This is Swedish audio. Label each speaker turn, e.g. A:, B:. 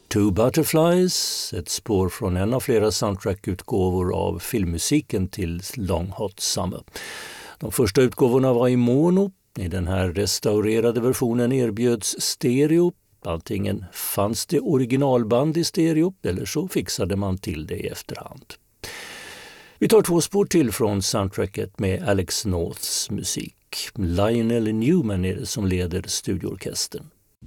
A: Two Butterflies, ett spår från en av flera soundtrack-utgåvor av filmmusiken till Long Hot Summer. De första utgåvorna var i mono. I den här restaurerade versionen erbjöds stereo. Antingen fanns det originalband i stereo eller så fixade man till det i efterhand. Vi tar 2 spår till från soundtracket med Alex Norths musik. Lionel Newman är det som leder studioorkestern.